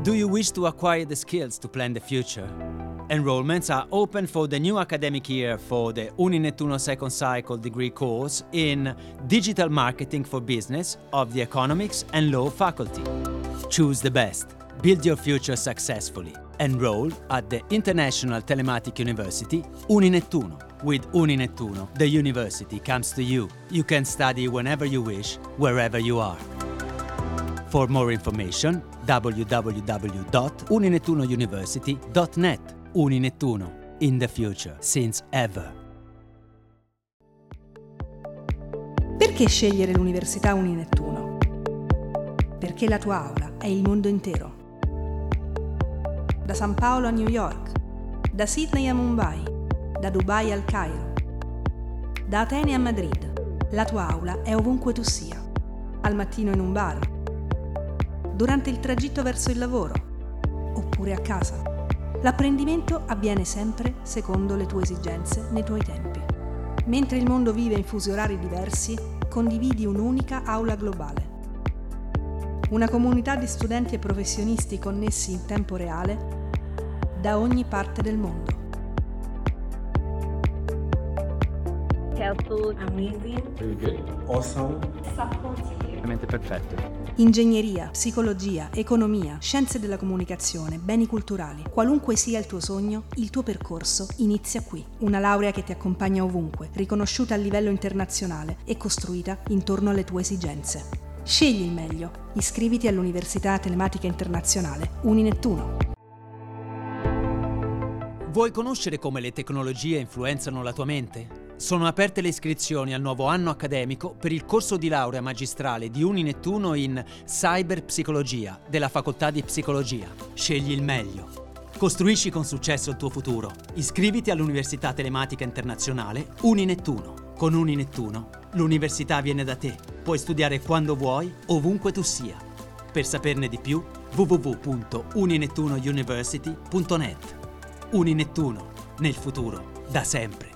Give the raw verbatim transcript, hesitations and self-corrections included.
Do you wish to acquire the skills to plan the future? Enrollments are open for the new academic year for the Uninettuno Second Cycle degree course in Digital Marketing for Business of the Economics and Law faculty. Choose the best. Build your future successfully. Enroll at the International Telematic University, Uninettuno. With Uninettuno, the university comes to you. You can study whenever you wish, wherever you are. For more information, w w w dot uninettuno university dot net. Uninettuno, in the future, since ever. Perché scegliere l'Università Uninettuno? Perché la tua aula è il mondo intero. Da San Paolo a New York, da Sydney a Mumbai, da Dubai al Cairo, da Atene a Madrid, la tua aula è ovunque tu sia. Al mattino in un bar, durante il tragitto verso il lavoro, oppure a casa. L'apprendimento avviene sempre secondo le tue esigenze nei tuoi tempi. Mentre il mondo vive in fusi orari diversi, condividi un'unica aula globale. Una comunità di studenti e professionisti connessi in tempo reale da ogni parte del mondo. Helpful, amazing, very good, awesome, Veramente perfetto. Ingegneria, psicologia, economia, scienze della comunicazione, beni culturali. Qualunque sia il tuo sogno, il tuo percorso inizia qui. Una laurea che ti accompagna ovunque, riconosciuta a livello internazionale e costruita intorno alle tue esigenze. Scegli il meglio. Iscriviti all'Università Telematica Internazionale, Uninettuno. Vuoi conoscere come le tecnologie influenzano la tua mente? Sono aperte le iscrizioni al nuovo anno accademico per il corso di laurea magistrale di Uninettuno in Cyberpsicologia della Facoltà di Psicologia. Scegli il meglio. Costruisci con successo il tuo futuro. Iscriviti all'Università Telematica Internazionale Uninettuno. Con Uninettuno, l'università viene da te. Puoi studiare quando vuoi, ovunque tu sia. Per saperne di più, w w w punto uninettuno university punto net. Uninettuno, nel futuro, da sempre.